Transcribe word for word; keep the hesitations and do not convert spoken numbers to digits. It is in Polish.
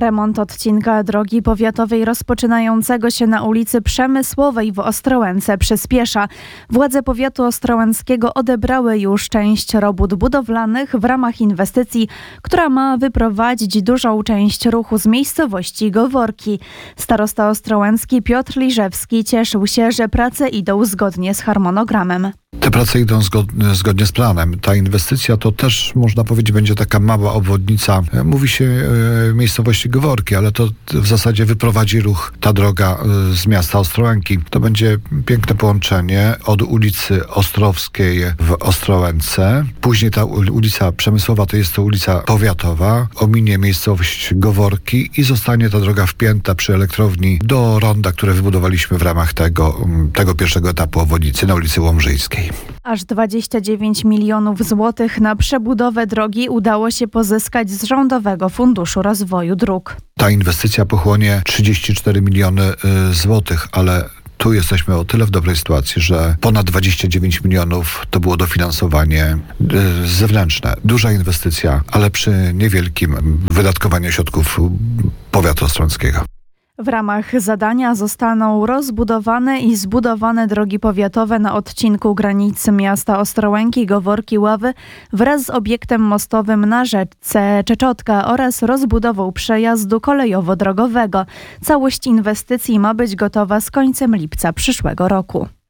Remont odcinka drogi powiatowej rozpoczynającego się na ulicy Przemysłowej w Ostrołęce przyspiesza. Władze powiatu ostrołęckiego odebrały już część robót budowlanych w ramach inwestycji, która ma wyprowadzić dużą część ruchu z miejscowości Goworki. Starosta ostrołęcki Piotr Liżewski cieszył się, że prace idą zgodnie z harmonogramem. Te prace idą zgodnie, zgodnie z planem. Ta inwestycja to też, można powiedzieć, będzie taka mała obwodnica. Mówi się e, miejscowości Goworki, ale to w zasadzie wyprowadzi ruch ta droga e, z miasta Ostrołęki. To będzie piękne połączenie od ulicy Ostrowskiej w Ostrołęce. Później ta ulica Przemysłowa to jest to ulica powiatowa. Ominie miejscowość Goworki i zostanie ta droga wpięta przy elektrowni do ronda, które wybudowaliśmy w ramach tego, tego pierwszego etapu obwodnicy na ulicy Łomżyjskiej. Aż dwadzieścia dziewięć milionów złotych na przebudowę drogi udało się pozyskać z Rządowego Funduszu Rozwoju Dróg. Ta inwestycja pochłonie trzydzieści cztery miliony złotych, ale tu jesteśmy o tyle w dobrej sytuacji, że ponad dwadzieścia dziewięć milionów to było dofinansowanie zewnętrzne. Duża inwestycja, ale przy niewielkim wydatkowaniu środków powiatu ostrołęckiego. W ramach zadania zostaną rozbudowane i zbudowane drogi powiatowe na odcinku granicy miasta Ostrołęki, Goworki, Ławy wraz z obiektem mostowym na rzeczce Czeczotka oraz rozbudową przejazdu kolejowo-drogowego. Całość inwestycji ma być gotowa z końcem lipca przyszłego roku.